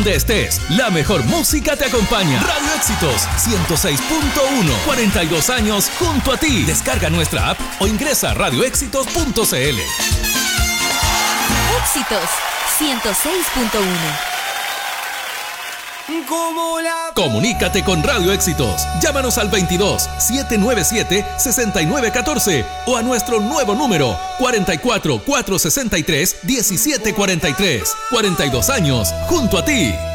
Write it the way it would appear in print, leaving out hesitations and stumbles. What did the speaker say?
Donde estés, la mejor música te acompaña. Radio Éxitos 106.1, 42 años junto a ti. Descarga nuestra app o ingresa a radioéxitos.cl. Éxitos 106.1. Comunícate con Radio Éxitos. Llámanos al 22 797 6914 o a nuestro nuevo número 44 463 1743. 42 años junto a ti.